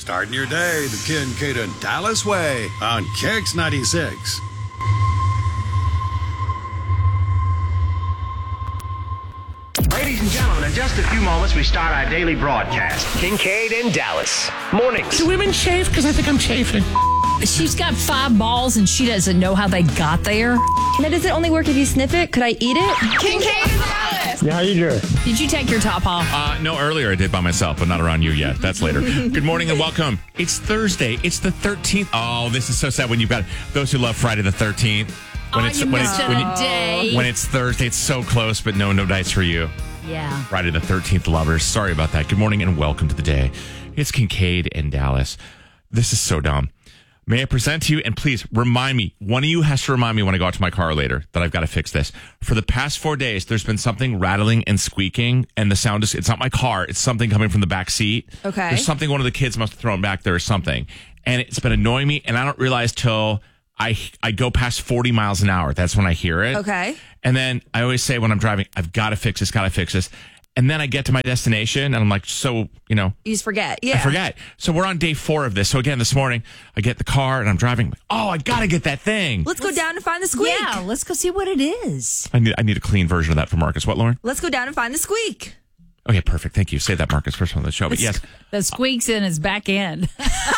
Starting your day the Kincaid and Dallas way on Kicks 96. Ladies and gentlemen, in just a few moments, we start our daily broadcast. Kincaid and Dallas. Mornings. Do women chafe? Because I think I'm chafing. She's got 5 balls and she doesn't know how they got there. Now, does it only work if you sniff it? Could I eat it? Kincaid and Dallas. Yeah, how you doing? Did you take your top off? No, earlier I did by myself, but not around you yet. That's later. Good morning and welcome. It's Thursday. It's the 13th. Oh, this is so sad when you've got those who love Friday the 13th. When it's Thursday, it's so close, but no dice for you. Yeah. Friday the 13th lovers. Sorry about that. Good morning and welcome to the day. It's Kincaid and Dallas. This is so dumb. May I present to you, and please remind me, one of you has to remind me when I go out to my car later that I've got to fix this. For the past 4 days, there's been something rattling and squeaking, and the sound is, it's not my car, it's something coming from the back seat. Okay. There's something one of the kids must have thrown back there or something. And it's been annoying me, and I don't realize till I go past 40 miles an hour. That's when I hear it. Okay. And then I always say when I'm driving, I've got to fix this. And then I get to my destination and I'm like, so, You just forget. Yeah. I forget. So we're on day 4 of this. So again, this morning, I get the car and I'm driving. Oh, I got to get that thing. Let's go down and find the squeak. Yeah, let's go see what it is. I need a clean version of that for Marcus. What, Lauren? Let's go down and find the squeak. Okay, perfect. Thank you. Say that, Marcus, first one on the show. But yes. The squeak's in his back end.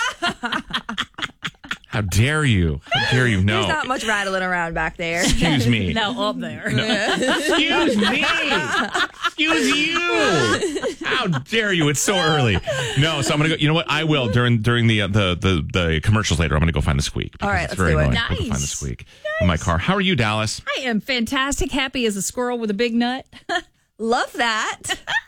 How dare you? How dare you? No. There's not much rattling around back there. Excuse me. No, up there. Excuse me. Excuse you. How dare you? It's so early. No, so I'm gonna go. You know what? I will during the commercials later. I'm gonna go find the squeak. All right, it's let's very do it. annoying. We'll go find the squeak in my car. How are you, Dallas? I am fantastic. Happy as a squirrel with a big nut. Love that.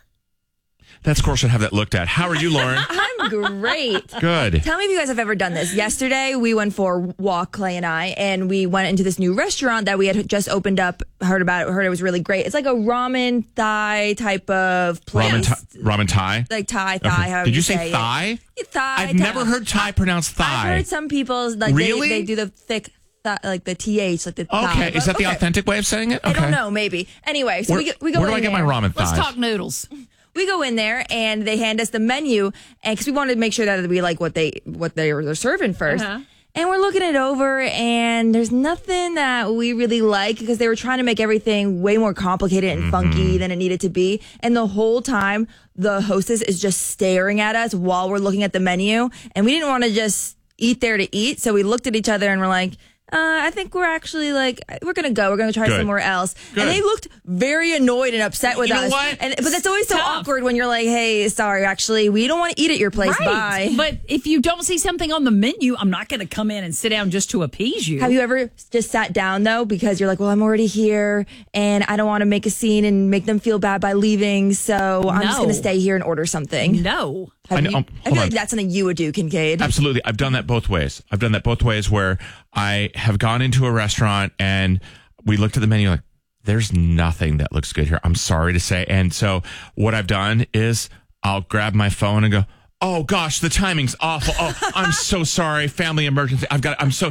That squirrel should have that looked at. How are you, Lauren? I'm great. Good. Tell me if you guys have ever done this. Yesterday, we went for a walk, Clay and I, and we went into this new restaurant that we had just opened up, heard it was really great. It's like a ramen Thai type of place. Ramen Thai? Like Thai, Okay. however Did you you say thigh? Thai. I've never heard Thai pronounced thigh. I've heard some people, like, Really? they do the thick, like the TH, like the thigh. Okay, is that the authentic way of saying it? Okay. I don't know, maybe. Anyway, so we go where in do I get there. my ramen thighs? Let's talk noodles. We go in there and they hand us the menu, and because we wanted to make sure that we like what they're serving first. Uh-huh. And we're looking it over, and there's nothing that we really like because they were trying to make everything way more complicated and funky than it needed to be. And the whole time, the hostess is just staring at us while we're looking at the menu. And we didn't want to just eat there to eat, so we looked at each other and we're like, I think we're actually we're going to go. We're going to try somewhere else. Good. And they looked very annoyed and upset with You know us. what? But that's always so Tough. awkward when you're like, hey, sorry, actually, we don't want to eat at your place. Bye. But if you don't see something on the menu, I'm not going to come in and sit down just to appease you. Have you ever just sat down, though, because you're like, well, I'm already here and I don't want to make a scene and make them feel bad by leaving, so I'm just No. going to stay here and order something? No. I know- feel hold on. like that's something you would do, Kincaid. Absolutely. I've done that both ways. Where I have gone into a restaurant and we looked at the menu like, there's nothing that looks good here. I'm sorry to say. And so what I've done is I'll grab my phone and go, oh gosh, the timing's awful. Oh, I'm so sorry. Family emergency. And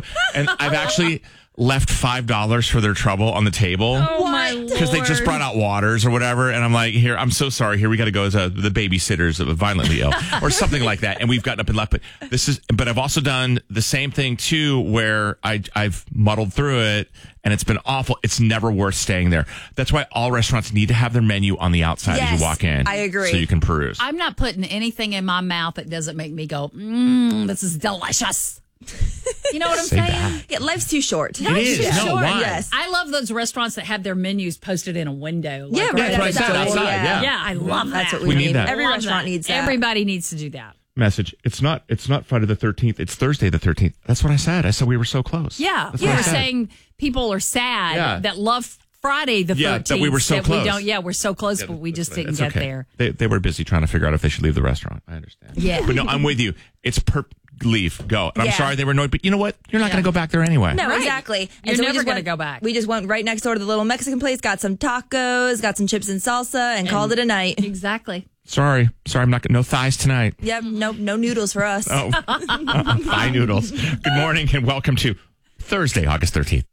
I've actually left $5 for their trouble on the table. Oh, my Lord. Because they just brought out waters or whatever. And I'm like, here, I'm so sorry. Here, we got to go as the babysitters of violently ill or something like that. And we've gotten up and left. But I've also done the same thing too, where I've muddled through it and it's been awful. It's never worth staying there. That's why all restaurants need to have their menu on the outside as Yes, you walk in. I agree. So you can peruse. I'm not putting anything in my mouth that doesn't make me go, this is delicious. You know what I'm Say saying? that. Yeah, life's too short. It is. Yeah. No, why? Yes. I love those restaurants that have their menus posted in a window. Yeah, right That's what I at said, the door. outside, yeah. Yeah, I love That's that. what We we need need. that. Every Love restaurant that. needs that. Everybody needs to do that. Message. It's not Friday the 13th. It's Thursday the 13th. That's what I said. I said we were so close. Yeah. That's You what I were said. saying people are sad Yeah. that love Friday the 13th. Yeah, that we were so close. We're so close, but we just didn't It's get okay. there. They were busy trying to figure out if they should leave the restaurant. I understand. Yeah. But no, I'm with you. It's leave, go. And I'm Yeah. sorry they were annoyed, but you know what? You're not going to go back there anyway. No, Right. exactly. You're we never just gonna went- go back. We just went right next door to the little Mexican place, got some tacos, got some chips and salsa, and called it a night. Exactly. Sorry, I'm not. No thighs tonight. Yep, no noodles for us. Oh, thigh noodles. Good morning and welcome to Thursday, August 13th.